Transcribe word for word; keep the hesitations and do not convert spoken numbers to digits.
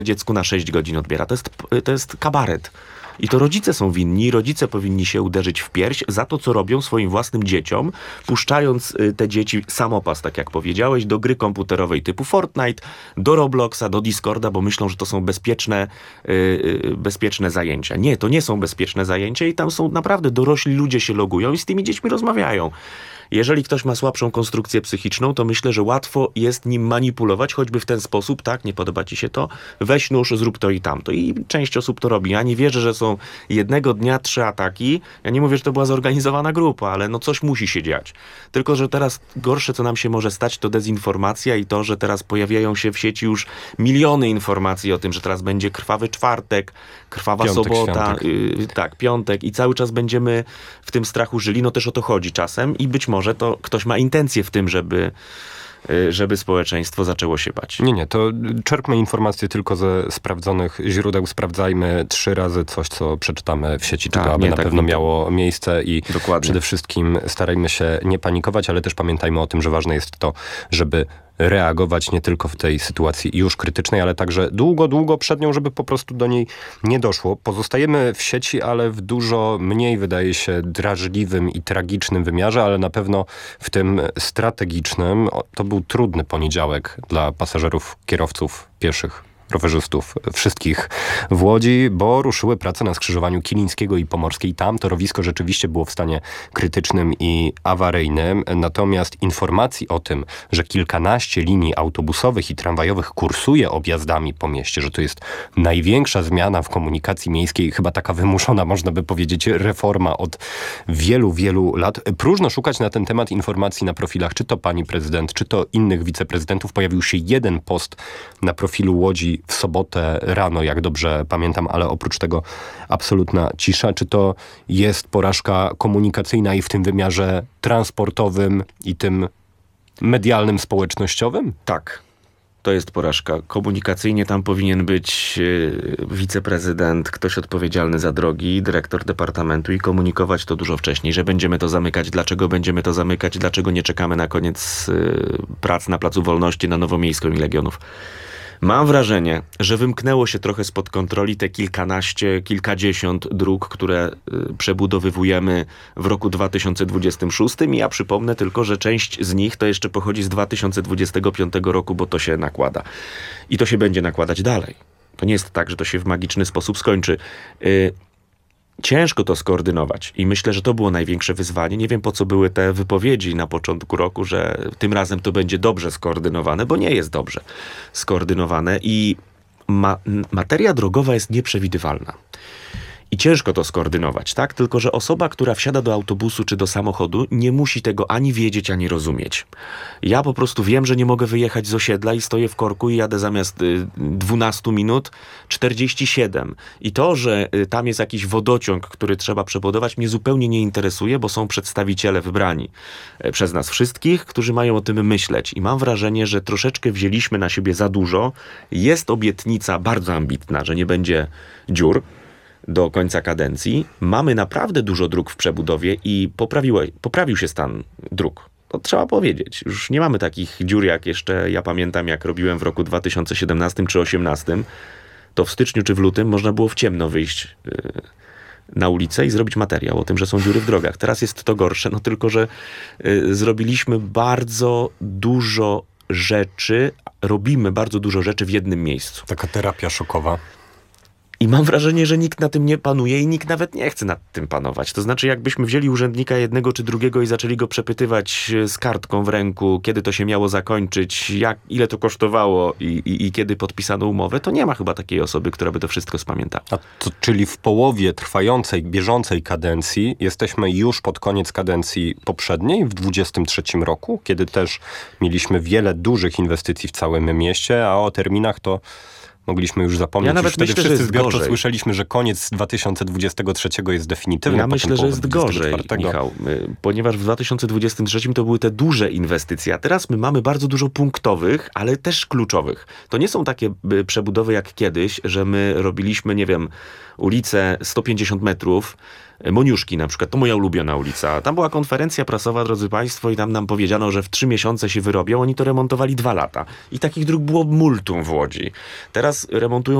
dziecku na sześć godzin odbiera. To jest, to jest kabaret. I to rodzice są winni, rodzice powinni się uderzyć w pierś za to, co robią swoim własnym dzieciom, puszczając te dzieci samopas, tak jak powiedziałeś, do gry komputerowej typu Fortnite, do Robloxa, do Discorda, bo myślą, że to są bezpieczne, yy, bezpieczne zajęcia. Nie, to nie są bezpieczne zajęcia i tam są naprawdę dorośli ludzie się logują i z tymi dziećmi rozmawiają. Jeżeli ktoś ma słabszą konstrukcję psychiczną, to myślę, że łatwo jest nim manipulować, choćby w ten sposób, tak, nie podoba ci się to, weź nóż, zrób to i tamto. I część osób to robi. Ja nie wierzę, że są jednego dnia trzy ataki. Ja nie mówię, że to była zorganizowana grupa, ale no coś musi się dziać. Tylko, że teraz gorsze, co nam się może stać, to dezinformacja i to, że teraz pojawiają się w sieci już miliony informacji o tym, że teraz będzie krwawy czwartek, krwawa Piątek, sobota, yy, tak, piątek i cały czas będziemy w tym strachu żyli. No też o to chodzi czasem i być może że to ktoś ma intencję w tym, żeby, żeby społeczeństwo zaczęło się bać. Nie, nie, to czerpmy informacje tylko ze sprawdzonych źródeł, sprawdzajmy trzy razy coś, co przeczytamy w sieci, tak, tylko aby nie, na tak pewno nie. miało miejsce i Dokładnie. Przede wszystkim starajmy się nie panikować, ale też pamiętajmy o tym, że ważne jest to, żeby reagować nie tylko w tej sytuacji już krytycznej, ale także długo, długo przed nią, żeby po prostu do niej nie doszło. Pozostajemy w sieci, ale w dużo mniej, wydaje się, drażliwym i tragicznym wymiarze, ale na pewno w tym strategicznym. To był trudny poniedziałek dla pasażerów, kierowców, pieszych, rowerzystów, wszystkich w Łodzi, bo ruszyły prace na skrzyżowaniu Kilińskiego i Pomorskiej. Tam torowisko rzeczywiście było w stanie krytycznym i awaryjnym. Natomiast informacji o tym, że kilkanaście linii autobusowych i tramwajowych kursuje objazdami po mieście, że to jest największa zmiana w komunikacji miejskiej, chyba taka wymuszona, można by powiedzieć, reforma od wielu, wielu lat. Próżno szukać na ten temat informacji na profilach, czy to pani prezydent, czy to innych wiceprezydentów. Pojawił się jeden post na profilu Łodzi w sobotę rano, jak dobrze pamiętam, ale oprócz tego absolutna cisza. Czy to jest porażka komunikacyjna i w tym wymiarze transportowym i tym medialnym, społecznościowym? Tak. To jest porażka. Komunikacyjnie tam powinien być yy, wiceprezydent, ktoś odpowiedzialny za drogi, dyrektor departamentu i komunikować to dużo wcześniej, że będziemy to zamykać, dlaczego będziemy to zamykać, dlaczego nie czekamy na koniec yy, prac na Placu Wolności, na Nowomiejską i Legionów. Mam wrażenie, że wymknęło się trochę spod kontroli te kilkanaście, kilkadziesiąt dróg, które y, przebudowywujemy w roku dwa tysiące dwudziestym szóstym i ja przypomnę tylko, że część z nich to jeszcze pochodzi z dwa tysiące dwudziestego piątego roku, bo to się nakłada. I to się będzie nakładać dalej. To nie jest tak, że to się w magiczny sposób skończy. Y, Ciężko to skoordynować i myślę, że to było największe wyzwanie. Nie wiem, po co były te wypowiedzi na początku roku, że tym razem to będzie dobrze skoordynowane, bo nie jest dobrze skoordynowane i ma- materia drogowa jest nieprzewidywalna. I ciężko to skoordynować, tak? Tylko że osoba, która wsiada do autobusu czy do samochodu, nie musi tego ani wiedzieć, ani rozumieć. Ja po prostu wiem, że nie mogę wyjechać z osiedla i stoję w korku i jadę zamiast y, dwanaście minut czterdzieści siedem. I to, że y, tam jest jakiś wodociąg, który trzeba przebudować, mnie zupełnie nie interesuje, bo są przedstawiciele wybrani y, przez nas wszystkich, którzy mają o tym myśleć. I mam wrażenie, że troszeczkę wzięliśmy na siebie za dużo. Jest obietnica bardzo ambitna, że nie będzie dziur do końca kadencji. Mamy naprawdę dużo dróg w przebudowie i poprawiło, poprawił się stan dróg. To trzeba powiedzieć. Już nie mamy takich dziur, jak jeszcze ja pamiętam, jak robiłem w roku dwa tysiące siedemnastym czy osiemnastym. To w styczniu czy w lutym można było w ciemno wyjść yy, na ulicę i zrobić materiał o tym, że są dziury w drogach. Teraz jest to gorsze, no tylko, że yy, zrobiliśmy bardzo dużo rzeczy, robimy bardzo dużo rzeczy w jednym miejscu. Taka terapia szokowa. I mam wrażenie, że nikt na tym nie panuje i nikt nawet nie chce nad tym panować. To znaczy, jakbyśmy wzięli urzędnika jednego czy drugiego i zaczęli go przepytywać z kartką w ręku, kiedy to się miało zakończyć, jak, ile to kosztowało i, i, i kiedy podpisano umowę, to nie ma chyba takiej osoby, która by to wszystko spamiętała. A to, czyli w połowie trwającej, bieżącej kadencji jesteśmy już pod koniec kadencji poprzedniej, w dwudziestym trzecim roku, kiedy też mieliśmy wiele dużych inwestycji w całym mieście, a o terminach to mogliśmy już zapomnieć. Ja nawet już wtedy myślę, wszyscy że jest zbiorczo gorzej. słyszeliśmy, że koniec dwa tysiące dwudziestego trzeciego jest definitywny. Ja myślę, że jest gorzej, dwudziestego czwartego. Michał, ponieważ w dwa tysiące dwudziestym trzecim to były te duże inwestycje, a teraz my mamy bardzo dużo punktowych, ale też kluczowych. To nie są takie przebudowy jak kiedyś, że my robiliśmy, nie wiem, ulicę sto pięćdziesiąt metrów, Moniuszki na przykład, to moja ulubiona ulica. Tam była konferencja prasowa, drodzy państwo, i tam nam powiedziano, że w trzy miesiące się wyrobią. Oni to remontowali dwa lata. I takich dróg było multum w Łodzi. Teraz teraz remontują